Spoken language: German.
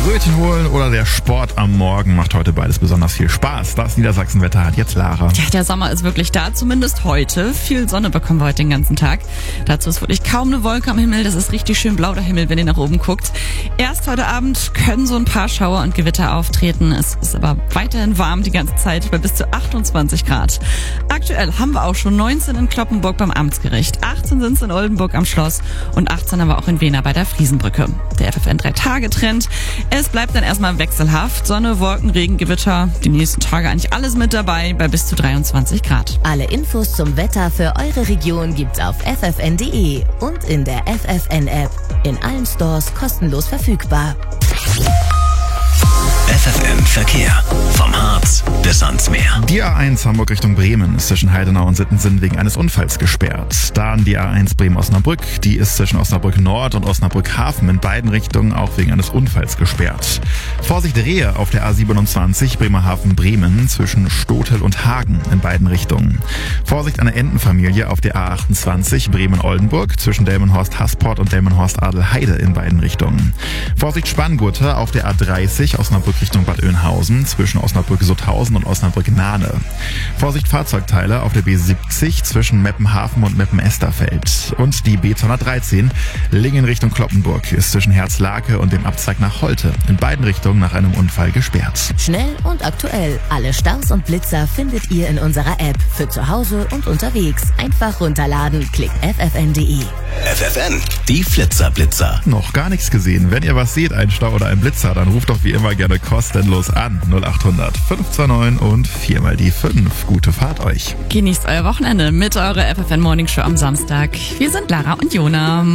Brötchen holen oder der Sport am Morgen macht heute beides besonders viel Spaß. Das Niedersachsenwetter hat jetzt Lara. Ja, der Sommer ist wirklich da, zumindest heute. Viel Sonne bekommen wir heute den ganzen Tag. Dazu ist wirklich kaum eine Wolke am Himmel. Das ist richtig schön blau der Himmel, wenn ihr nach oben guckt. Erst heute Abend können so ein paar Schauer und Gewitter auftreten. Es ist aber weiterhin warm die ganze Zeit bei bis zu 28 Grad. Aktuell haben wir auch schon 19 in Cloppenburg beim Amtsgericht, 18 sind es in Oldenburg am Schloss und 18 haben wir auch in Wehner bei der Friesenbrücke. Der FFN 3-Tage-Trend. Es bleibt dann erstmal wechselhaft. Sonne, Wolken, Regen, Gewitter. Die nächsten Tage eigentlich alles mit dabei bei bis zu 23 Grad. Alle Infos zum Wetter für eure Region gibt's auf ffn.de und in der FFN-App. In allen Stores kostenlos verfügbar. FFN Verkehr. Vom Harz bis ans Meer. Die A1 Hamburg Richtung Bremen ist zwischen Heidenau und Sittensen wegen eines Unfalls gesperrt. Dann die A1 Bremen-Osnabrück, die ist zwischen Osnabrück Nord und Osnabrück Hafen in beiden Richtungen auch wegen eines Unfalls gesperrt. Vorsicht Rehe auf der A27 Bremerhaven-Bremen zwischen Stotel und Hagen in beiden Richtungen. Vorsicht eine Entenfamilie auf der A28 Bremen-Oldenburg zwischen Delmenhorst-Hasport und Delmenhorst-Adelheide in beiden Richtungen. Vorsicht Spanngurte auf der A30 Osnabrück Richtung Bad Oeynhausen zwischen Osnabrück-Sutthausen und Osnabrück-Nahne. Vorsicht Fahrzeugteile auf der B70 zwischen Meppenhafen und Meppen-Esterfeld. Und die B213 Lingen Richtung Cloppenburg ist zwischen Herzlake und dem Abzweig nach Holte in beiden Richtungen nach einem Unfall gesperrt. Schnell und aktuell. Alle Staus und Blitzer findet ihr in unserer App. Für zu Hause und unterwegs. Einfach runterladen. Klickt ffn.de. FFN, die Flitzer-Blitzer. Noch gar nichts gesehen. Wenn ihr was seht, ein Stau oder ein Blitzer, dann ruft doch wie immer gerne kostenlos an. 0800 529 und 4 mal die 5. Gute Fahrt euch. Genießt euer Wochenende mit eurer FFN Morning Show am Samstag. Wir sind Lara und Jona.